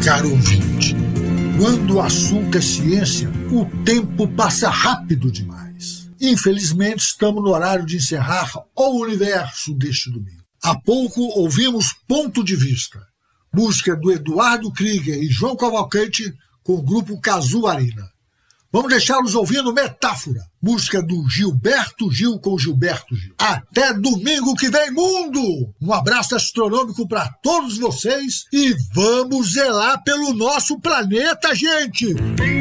Caro ouvinte, quando o assunto é ciência, o tempo passa rápido demais. Infelizmente, estamos no horário de encerrar o universo deste domingo. Há pouco ouvimos Ponto de Vista, música do Eduardo Krieger e João Cavalcante com o grupo Casuarina. Vamos deixá-los ouvindo Metáfora, música do Gilberto Gil com Gilberto Gil. Até domingo que vem, mundo! Um abraço astronômico para todos vocês e vamos zelar pelo nosso planeta, gente!